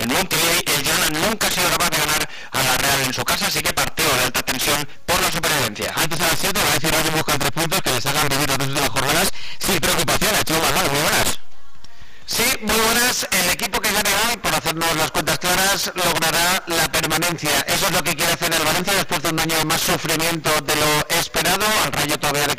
el Girona nunca ha sido capaz de ganar a la Real en su casa, así que partido de alta tensión por la supervivencia. Antes a las 7, va a decir que buscan 3 puntos que les hagan vivir las dos últimas jornadas sin preocupación. Chivo Manuel, muy buenas. Sí, muy buenas. El equipo que gane hoy, por hacernos las cuentas claras, logrará la permanencia. Eso es lo que quiere hacer el Valencia después de un año de más sufrimiento de lo esperado. Al Rayo todavía le